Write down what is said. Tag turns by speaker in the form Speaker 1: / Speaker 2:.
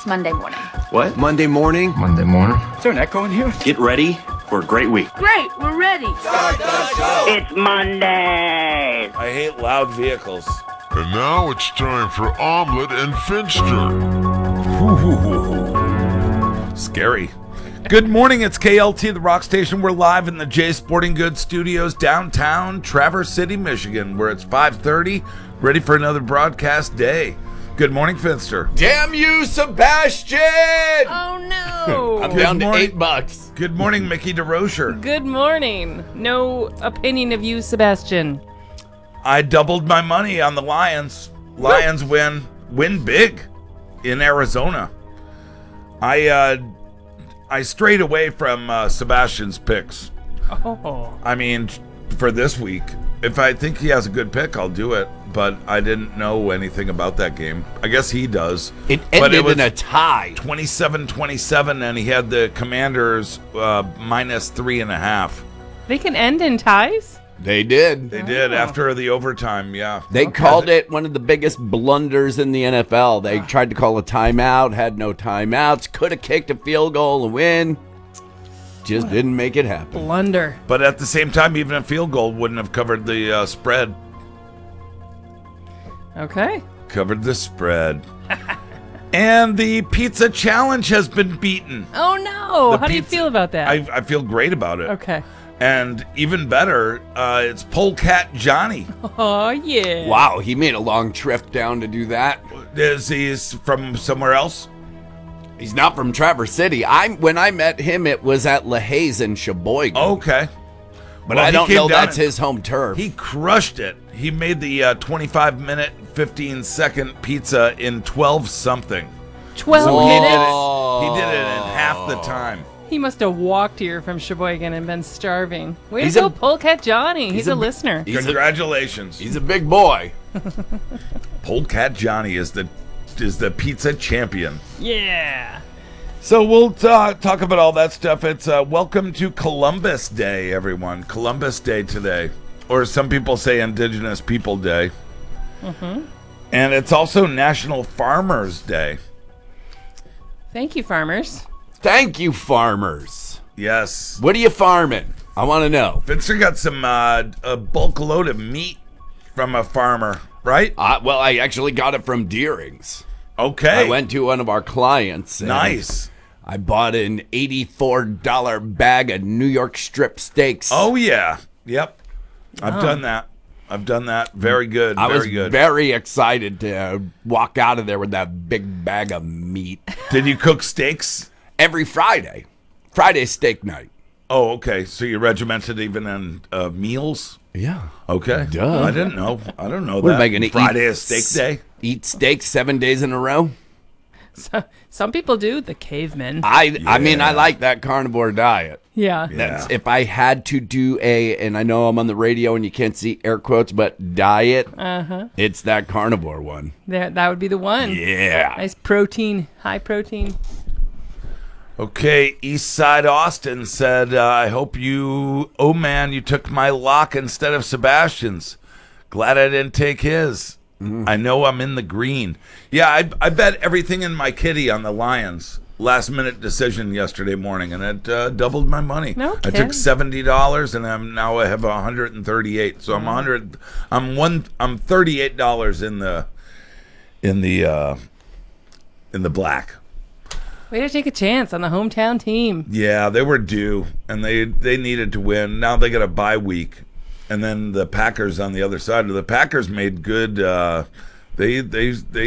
Speaker 1: It's Monday morning.
Speaker 2: What?
Speaker 3: Monday morning?
Speaker 4: Monday morning.
Speaker 2: Is there an echo in here? Get ready for a great week.
Speaker 5: Great, we're ready.
Speaker 6: Start the show.
Speaker 5: It's Monday.
Speaker 7: I hate loud vehicles.
Speaker 8: And now it's time for Omelet and Finster.
Speaker 7: Scary. Good morning, it's KLT, the Rock Station. We're live in the J Sporting Goods Studios, downtown Traverse City, Michigan, where it's 5:30, ready for another broadcast day. Good morning, Finster.
Speaker 3: Damn you, Sebastian!
Speaker 1: Oh, no.
Speaker 3: I'm
Speaker 7: Good
Speaker 3: down to
Speaker 7: morning.
Speaker 3: $8.
Speaker 7: Good morning, Mickey DeRocher.
Speaker 9: Good morning. No opinion of you, Sebastian.
Speaker 7: I doubled my money on the Lions. Lions win big in Arizona. I strayed away from Sebastian's picks.
Speaker 9: Oh.
Speaker 7: I mean, for this week, if I think he has a good pick, I'll do it. But I didn't know anything about that game. I guess he does.
Speaker 3: It
Speaker 7: But
Speaker 3: ended
Speaker 7: was
Speaker 3: in a tie.
Speaker 7: 27-27, and he had the Commanders minus 3.5.
Speaker 9: They can end in ties?
Speaker 3: They did.
Speaker 7: They did after the overtime, yeah.
Speaker 3: They called it one of the biggest blunders in the NFL. They tried to call a timeout, had no timeouts, could have kicked a field goal and win. Just didn't make it happen.
Speaker 9: Blunder.
Speaker 7: But at the same time, even a field goal wouldn't have covered the spread.
Speaker 9: Okay.
Speaker 7: Covered the spread. And the pizza challenge has been beaten.
Speaker 9: Oh, no.
Speaker 7: The
Speaker 9: How do you
Speaker 7: pizza-
Speaker 9: feel about that?
Speaker 7: I feel great about it.
Speaker 9: Okay.
Speaker 7: And even better, it's Polecat Johnny.
Speaker 9: Oh, yeah.
Speaker 3: Wow, he made a long trip down to do that.
Speaker 7: He's from somewhere else?
Speaker 3: He's not from Traverse City. When I met him, it was at LaHaye in Sheboygan.
Speaker 7: Okay.
Speaker 3: But
Speaker 7: Well,
Speaker 3: I
Speaker 7: he
Speaker 3: don't
Speaker 7: came
Speaker 3: know
Speaker 7: down
Speaker 3: that's
Speaker 7: and-
Speaker 3: his home turf.
Speaker 7: He crushed it. He made the 25-minute, 15-second pizza in 12-something.
Speaker 9: 12
Speaker 7: So
Speaker 9: minutes?
Speaker 7: he did it in half the time.
Speaker 9: He must have walked here from Sheboygan and been starving. Way
Speaker 3: He's
Speaker 9: to go,
Speaker 3: a-
Speaker 9: Polecat Johnny. He's a
Speaker 3: a-
Speaker 9: listener.
Speaker 7: Congratulations.
Speaker 3: He's a big boy.
Speaker 7: Polecat Johnny is the pizza champion.
Speaker 9: Yeah.
Speaker 7: So we'll talk about all that stuff. It's welcome to Columbus Day, everyone. Columbus Day today. Or some people say Indigenous People Day.
Speaker 9: Mm-hmm.
Speaker 7: And it's also National Farmers Day.
Speaker 9: Thank you, farmers.
Speaker 3: Thank you, farmers.
Speaker 7: Yes.
Speaker 3: What are you farming? I want to know.
Speaker 7: Vincent got some a bulk load of meat from a farmer, right?
Speaker 3: Well, I actually got it from Deering's.
Speaker 7: Okay.
Speaker 3: I went to one of our clients. And
Speaker 7: Nice.
Speaker 3: I bought an $84 bag of New York strip steaks.
Speaker 7: Oh, yeah. Yep. I've done that. Very good.
Speaker 3: I
Speaker 7: Very
Speaker 3: was
Speaker 7: good.
Speaker 3: very excited to walk out of there with that big bag of meat.
Speaker 7: Did you cook steaks?
Speaker 3: Every Friday. Friday steak night.
Speaker 7: Oh, okay. So you regimented even in meals?
Speaker 3: Yeah.
Speaker 7: Okay.
Speaker 3: Duh.
Speaker 7: I didn't know. I don't know
Speaker 3: What
Speaker 7: that.
Speaker 3: am I going to eat?
Speaker 7: Friday is steak day?
Speaker 3: Eat steak 7 days in a row?
Speaker 9: So, some people do. The cavemen.
Speaker 3: I mean, I like that carnivore diet.
Speaker 9: Yeah.
Speaker 3: That's if I had to do and I know I'm on the radio and you can't see air quotes, but diet, it's that carnivore one.
Speaker 9: That would be the one.
Speaker 3: Yeah.
Speaker 9: Nice protein, high protein.
Speaker 7: Okay. Eastside Austin said, I hope you took my lock instead of Sebastian's. Glad I didn't take his. I know I'm in the green. Yeah, I bet everything in my kitty on the Lions. Last minute decision yesterday morning, and it doubled my money.
Speaker 9: No
Speaker 7: I took
Speaker 9: kidding.
Speaker 7: $70, and I have $138. So I'm I'm $38 in the black.
Speaker 9: Way to take a chance on the hometown team.
Speaker 7: Yeah, they were due, and they needed to win. Now they got a bye week, and then the Packers on the other side. The Packers made good. They